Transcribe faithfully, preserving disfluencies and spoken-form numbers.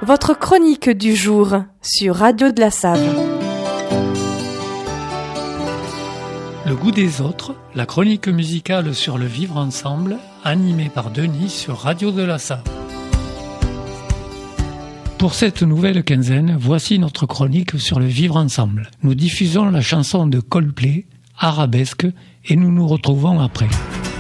Votre chronique du jour sur Radio de la Save. Le goût des autres, la chronique musicale sur le vivre ensemble, animée par Denis sur Radio de la Save. Pour cette nouvelle quinzaine, voici notre chronique sur le vivre ensemble. Nous diffusons la chanson de Coldplay, Arabesque, et nous nous retrouvons après.